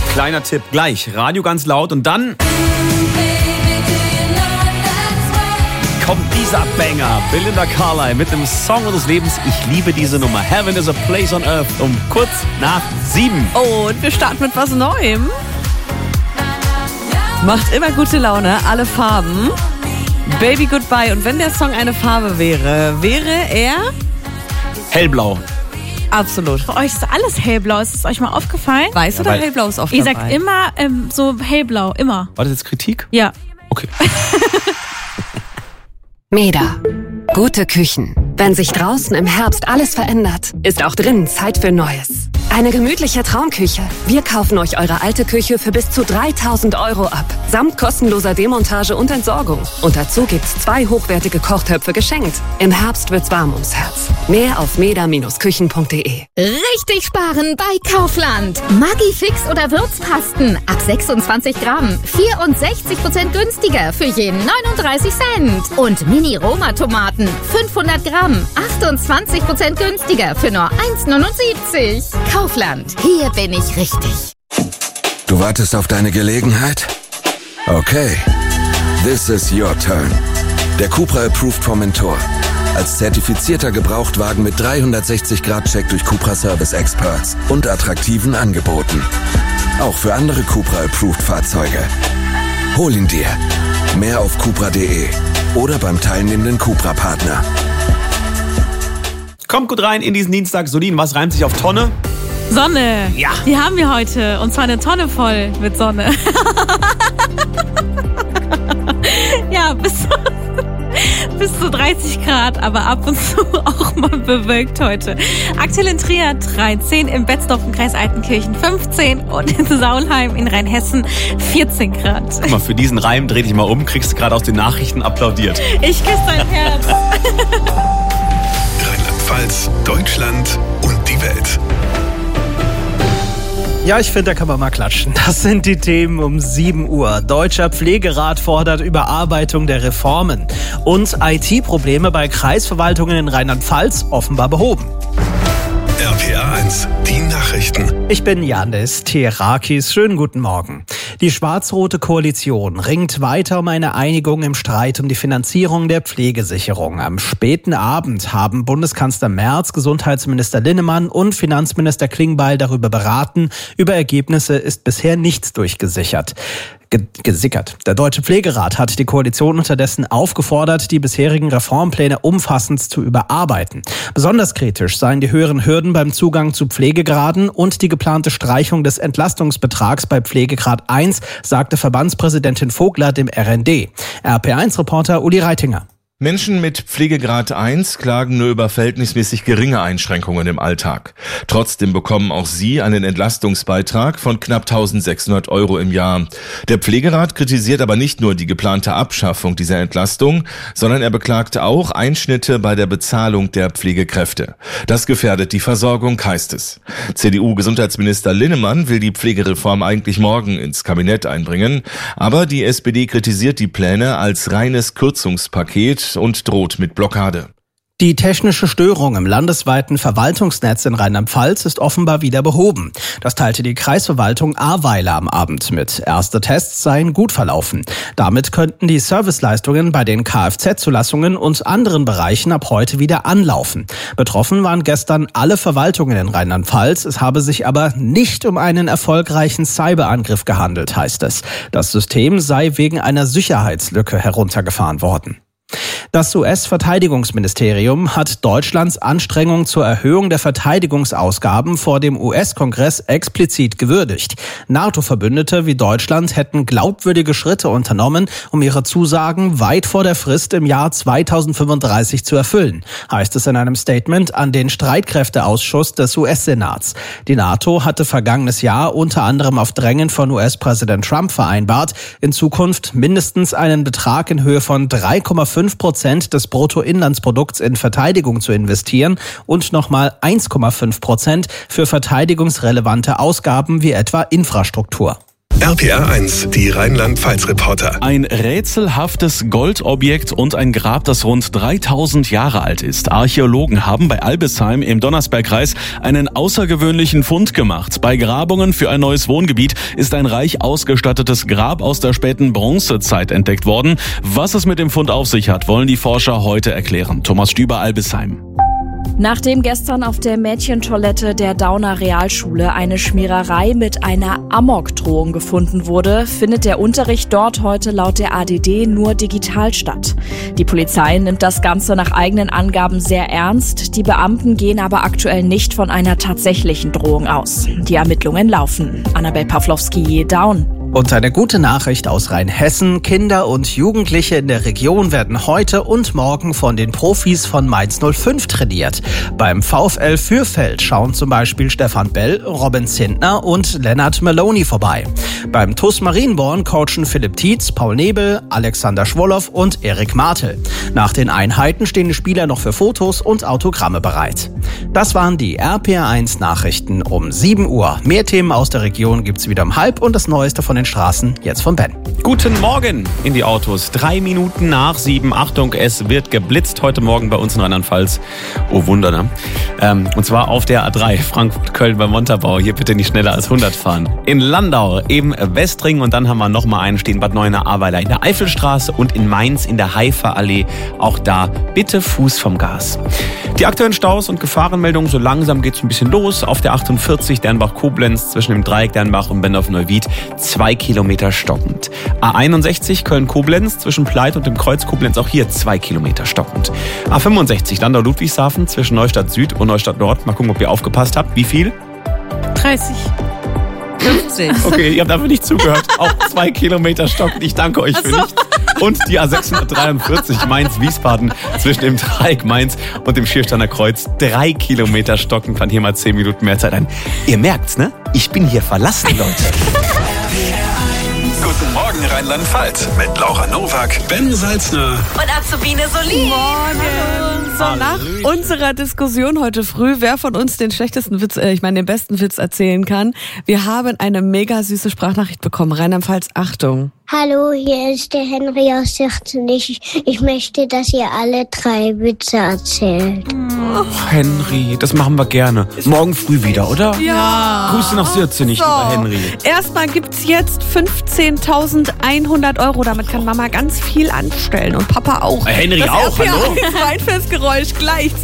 Kleiner Tipp, gleich Radio ganz laut und dann kommt dieser Banger. Belinda Carlisle mit dem Song des Lebens. Ich liebe diese Nummer. Heaven is a place on earth. Um kurz nach 7. Und wir starten mit was Neuem. Macht immer gute Laune, alle Farben. Baby Goodbye. Und wenn der Song eine Farbe wäre er? Hellblau. Absolut. Für euch ist alles hellblau. Ist es euch mal aufgefallen? Weiß oder hellblau ist oft Ihr dabei. sagt immer so hellblau, immer. War das jetzt Kritik? Ja. Okay. Meda. Gute Küchen. Wenn sich draußen im Herbst alles verändert, ist auch drinnen Zeit für Neues. Eine gemütliche Traumküche. Wir kaufen euch eure alte Küche für bis zu 3.000 € ab. Samt kostenloser Demontage und Entsorgung. Und dazu gibt's 2 hochwertige Kochtöpfe geschenkt. Im Herbst wird's warm ums Herz. Mehr auf meda-küchen.de. Richtig sparen bei Kaufland. Maggi-Fix oder Würzpasten ab 26 Gramm. 64% günstiger für je 39 Cent. Und Mini-Roma-Tomaten 500 Gramm. 28% günstiger für nur 1,79. Kaufland. Hier bin ich richtig. Du wartest auf deine Gelegenheit? Okay. This is your turn. Der Cupra Approved Formentor. Als zertifizierter Gebrauchtwagen mit 360-Grad-Check durch Cupra Service Experts und attraktiven Angeboten. Auch für andere Cupra Approved Fahrzeuge. Hol ihn dir. Mehr auf cupra.de oder beim teilnehmenden Cupra-Partner. Kommt gut rein in diesen Dienstag. Solin, was reimt sich auf Tonne? Sonne. Ja. Die haben wir heute. Und zwar eine Tonne voll mit Sonne. Ja, bis zu 30 Grad, aber ab und zu auch mal bewölkt heute. Aktuell in Trier 13, im Betzdorf im Kreis Altenkirchen 15 und in Saulheim in Rheinhessen 14 Grad. Guck mal, für diesen Reim dreh dich mal um, kriegst du gerade aus den Nachrichten applaudiert. Ich küsse dein Herz. Rheinland-Pfalz, Deutschland und die Welt. Ja, ich finde, da kann man mal klatschen. Das sind die Themen um 7 Uhr. Deutscher Pflegerat fordert Überarbeitung der Reformen. Und IT-Probleme bei Kreisverwaltungen in Rheinland-Pfalz offenbar behoben. RPA 1, die Nachrichten. Ich bin Yannis Terakis. Schönen guten Morgen. Die schwarz-rote Koalition ringt weiter um eine Einigung im Streit um die Finanzierung der Pflegesicherung. Am späten Abend haben Bundeskanzler Merz, Gesundheitsminister Linnemann und Finanzminister Klingbeil darüber beraten. Über Ergebnisse ist bisher nichts durchgesickert. Der Deutsche Pflegerat hat die Koalition unterdessen aufgefordert, die bisherigen Reformpläne umfassend zu überarbeiten. Besonders kritisch seien die höheren Hürden beim Zugang zu Pflegegraden und die geplante Streichung des Entlastungsbetrags bei Pflegegrad 1, sagte Verbandspräsidentin Vogler dem RND. RP1-Reporter Uli Reitinger. Menschen mit Pflegegrad 1 klagen nur über verhältnismäßig geringe Einschränkungen im Alltag. Trotzdem bekommen auch sie einen Entlastungsbeitrag von knapp 1.600 € im Jahr. Der Pflegerat kritisiert aber nicht nur die geplante Abschaffung dieser Entlastung, sondern er beklagte auch Einschnitte bei der Bezahlung der Pflegekräfte. Das gefährdet die Versorgung, heißt es. CDU-Gesundheitsminister Linnemann will die Pflegereform eigentlich morgen ins Kabinett einbringen, aber die SPD kritisiert die Pläne als reines Kürzungspaket und droht mit Blockade. Die technische Störung im landesweiten Verwaltungsnetz in Rheinland-Pfalz ist offenbar wieder behoben. Das teilte die Kreisverwaltung Ahrweiler am Abend mit. Erste Tests seien gut verlaufen. Damit könnten die Serviceleistungen bei den Kfz-Zulassungen und anderen Bereichen ab heute wieder anlaufen. Betroffen waren gestern alle Verwaltungen in Rheinland-Pfalz. Es habe sich aber nicht um einen erfolgreichen Cyberangriff gehandelt, heißt es. Das System sei wegen einer Sicherheitslücke heruntergefahren worden. Das US-Verteidigungsministerium hat Deutschlands Anstrengungen zur Erhöhung der Verteidigungsausgaben vor dem US-Kongress explizit gewürdigt. NATO-Verbündete wie Deutschland hätten glaubwürdige Schritte unternommen, um ihre Zusagen weit vor der Frist im Jahr 2035 zu erfüllen, heißt es in einem Statement an den Streitkräfteausschuss des US-Senats. Die NATO hatte vergangenes Jahr unter anderem auf Drängen von US-Präsident Trump vereinbart, in Zukunft mindestens einen Betrag in Höhe von 3,5% des Bruttoinlandsprodukts in Verteidigung zu investieren und nochmal 1,5% für verteidigungsrelevante Ausgaben wie etwa Infrastruktur. RPA 1, die Rheinland-Pfalz-Reporter. Ein rätselhaftes Goldobjekt und ein Grab, das rund 3000 Jahre alt ist. Archäologen haben bei Albisheim im Donnersbergkreis einen außergewöhnlichen Fund gemacht. Bei Grabungen für ein neues Wohngebiet ist ein reich ausgestattetes Grab aus der späten Bronzezeit entdeckt worden. Was es mit dem Fund auf sich hat, wollen die Forscher heute erklären. Thomas Stüber, Albisheim. Nachdem gestern auf der Mädchentoilette der Dauner Realschule eine Schmiererei mit einer Amokdrohung gefunden wurde, findet der Unterricht dort heute laut der ADD nur digital statt. Die Polizei nimmt das Ganze nach eigenen Angaben sehr ernst. Die Beamten gehen aber aktuell nicht von einer tatsächlichen Drohung aus. Die Ermittlungen laufen. Annabel Pawlowski, Daun. Und eine gute Nachricht aus Rheinhessen. Kinder und Jugendliche in der Region werden heute und morgen von den Profis von Mainz 05 trainiert. Beim VfL Fürfeld schauen zum Beispiel Stefan Bell, Robin Zindner und Lennart Maloney vorbei. Beim TuS Marienborn coachen Philipp Tietz, Paul Nebel, Alexander Schwollow und Erik Martel. Nach den Einheiten stehen die Spieler noch für Fotos und Autogramme bereit. Das waren die RPA1 Nachrichten um 7 Uhr. Mehr Themen aus der Region gibt's wieder um 6:30 und das Neueste von den Straßen jetzt von Ben. Guten Morgen in die Autos. 3 Minuten nach 7. Achtung, es wird geblitzt heute Morgen bei uns in Rheinland-Pfalz. Oh Wunder, ne? Und zwar auf der A3 Frankfurt-Köln beim Montabaur. Hier bitte nicht schneller als 100 fahren. In Landau, im Westring und dann haben wir nochmal einen stehen, Bad Neuenahr-Ahrweiler in der Eifelstraße und in Mainz in der Haifa-Allee. Auch da bitte Fuß vom Gas. Die aktuellen Staus und Gefahrenmeldungen, so langsam geht's ein bisschen los. Auf der 48 Dernbach-Koblenz zwischen dem Dreieck Dernbach und Bendorf-Neuwied 2 Kilometer stockend. A61 Köln-Koblenz zwischen Pleit und dem Kreuz Koblenz, auch hier 2 Kilometer stockend. A65 Landau-Ludwigshafen zwischen Neustadt Süd und Neustadt Nord. Mal gucken, ob ihr aufgepasst habt. Wie viel? 30. 50. Okay, ihr habt einfach nicht zugehört. Auch 2 Kilometer stockend. Ich danke euch für nichts. Und die A643 Mainz-Wiesbaden zwischen dem Dreieck Mainz und dem Schiersteiner Kreuz 3 Kilometer stockend. Fand hier mal 10 Minuten mehr Zeit ein. Ihr merkt's, ne? Ich bin hier verlassen, Leute. Guten Morgen Rheinland-Pfalz mit Laura Nowak, Ben Salzner Und Azubine Solin. Morgen. So, nach unserer Diskussion heute früh, wer von uns den schlechtesten Witz, den besten Witz erzählen kann. Wir haben eine mega süße Sprachnachricht bekommen. Rheinland-Pfalz, Achtung. Hallo, hier ist der Henry aus Sirzenich. Ich möchte, dass ihr alle 3 Witze erzählt. Oh, Henry, das machen wir gerne. Morgen früh wieder, oder? Ja. Grüße nach Sirzenich, lieber Henry. Erstmal gibt's jetzt 15.100 €. Damit kann Mama ganz viel anstellen und Papa auch. Henry das auch, hallo? Rheinfestgeräusch gleich.